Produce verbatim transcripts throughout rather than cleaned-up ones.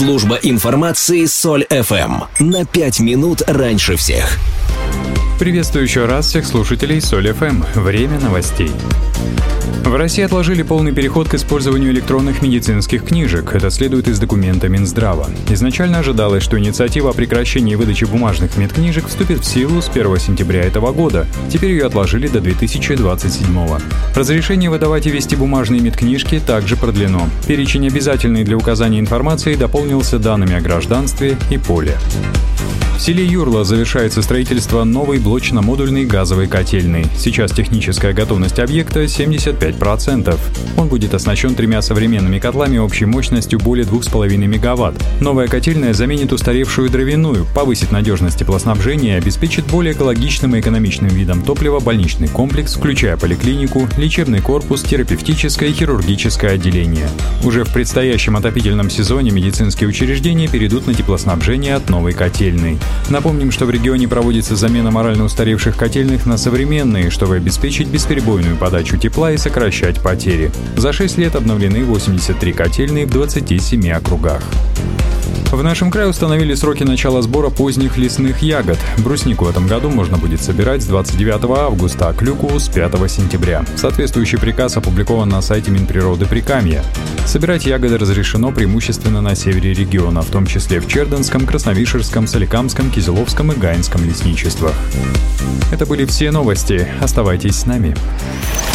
Служба информации Соль эф эм. На пять минут раньше всех. Приветствую еще раз всех слушателей Соль эф эм. Время новостей. В России отложили полный переход к использованию электронных медицинских книжек. Это следует из документа Минздрава. Изначально ожидалось, что инициатива о прекращении выдачи бумажных медкнижек вступит в силу с первого сентября этого года. Теперь ее отложили до две тысячи двадцать седьмого. Разрешение выдавать и вести бумажные медкнижки также продлено. Перечень, обязательный для указания информации, дополнился данными о гражданстве и поле. В селе Юрла завершается строительство новой блочно-модульной газовой котельной. Сейчас техническая готовность объекта семьдесят пять процентов. Он будет оснащен тремя современными котлами общей мощностью более двух с половиной мегаватт. Новая котельная заменит устаревшую дровяную, повысит надежность теплоснабжения и обеспечит более экологичным и экономичным видом топлива больничный комплекс, включая поликлинику, лечебный корпус, терапевтическое и хирургическое отделение. Уже в предстоящем отопительном сезоне медицинские учреждения перейдут на теплоснабжение от новой котельной. Напомним, что в регионе проводится замена морально устаревших котельных на современные, чтобы обеспечить бесперебойную подачу тепла и сокращать потери. За шесть лет обновлены восемьдесят три котельные в двадцати семи округах. В нашем крае установили сроки начала сбора поздних лесных ягод. Бруснику в этом году можно будет собирать с двадцать девятого августа, а клюкву с пятого сентября. Соответствующий приказ опубликован на сайте Минприроды Прикамья. Собирать ягоды разрешено преимущественно на севере региона, в том числе в Чердынском, Красновишерском, Соликамском, Кизиловском и Гаинском лесничествах. Это были все новости. Оставайтесь с нами.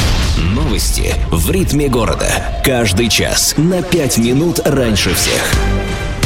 Новости в ритме города. Каждый час на пять минут раньше всех.